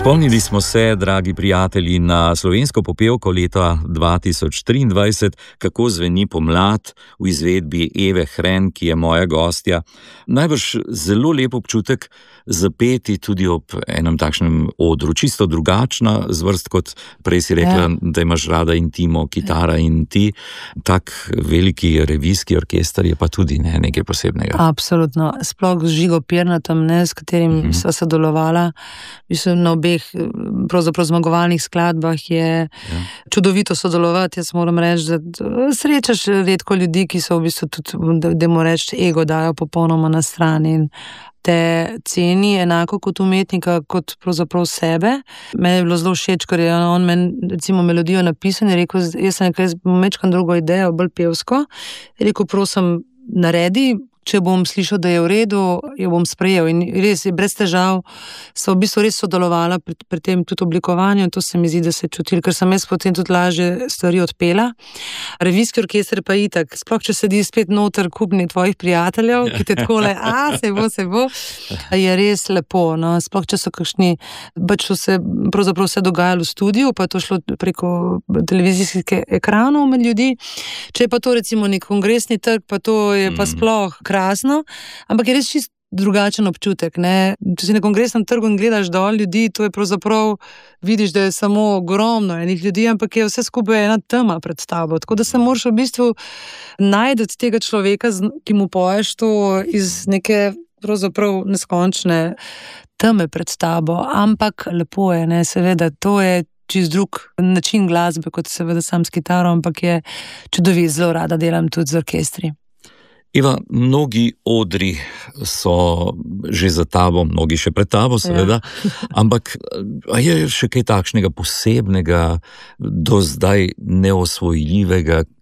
Spomnili smo se, dragi prijatelji, na slovensko popevko leta 2023, kako zveni pomlad v izvedbi Eve Hren, ki je moja gostja. Najbrž zelo lep občutek zapeti tudi ob enem takšnem odru, čisto drugačna zvrst, kot prej si rekla, da imaš rada intimo, kitara in ti. Tak veliki revijski orkester je pa tudi nekaj posebnega. Absolutno, sploh z Žigo Pirnatom, s katerim sva sodelovala, mislim, na obeh pravzaprav zmagovalnih skladbah je čudovito sodelovati. Jaz moram reči, da srečaš redko ljudi, ki so v bistvu tudi, da moram reči, ego dajo popolnoma na strani in te ceni enako kot umetnika, kot pravzaprav sebe. Meni je bilo zelo všeč, ker je on meni recimo melodijo napisal in je rekel, jaz bom mečkam drugo idejo, bolj pevsko. Je rekel, prosim, naredi, če bom slišal, da je v redu, jo bom sprejel. In res je, brez težav, so v bistvu res sodelovala pri tem tudi oblikovanju in to se mi zdi, da se je čutil, ker sem jaz potem tudi lažje stvari odpela. Revijski orkester pa itak, sploh če sedi spet noter kupni tvojih prijateljev, ki te takole, se bo, je res lepo, no, sploh če so kakšni, pač so se pravzaprav vse dogajalo v studiu, pa je to šlo preko televizijskih ekranov med ljudi. Če je pa to recimo nek kongresni trg, pa to je pa sploh krasno, ampak je res čist drugačen občutek, ne? Če si na kongresnem trgu in gledaš dol ljudi, to je pravzaprav, vidiš, da je samo ogromno enih ljudi, ampak je vse skupaj ena tema pred tabo, tako da se moraš v bistvu najti tega človeka, ki mu poješ to iz neke pravzaprav neskončne teme pred tabo, ampak lepo je, ne, seveda, to je čist drug način glasbe, kot seveda sam s kitaro, ampak je čudovit, zelo rada delam tudi z orkestri. Eva, mnogi odri so že za tabo, mnogi še pred tabo, seveda, ampak je še kaj takšnega posebnega, do zdaj neosvojljivega,